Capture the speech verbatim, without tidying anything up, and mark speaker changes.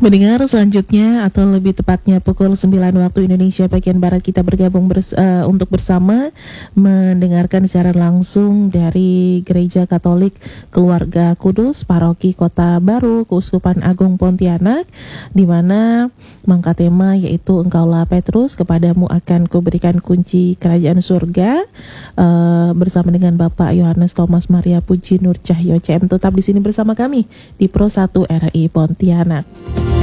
Speaker 1: Mendengar selanjutnya atau lebih tepatnya pukul sembilan waktu Indonesia bagian Barat kita bergabung bers uh, untuk bersama mendengarkan secara langsung dari Gereja Katolik Keluarga Kudus Paroki Kota Baru Keuskupan Agung Pontianak, di mana mengangkat tema yaitu Engkaulah Petrus, kepadamu akan kuberikan kunci kerajaan surga, uh, bersama dengan Bapak Yohanes Thomas Maria Puji Nur Cahyo C M. Tetap di sini bersama kami di Pro satu R I Pontianak.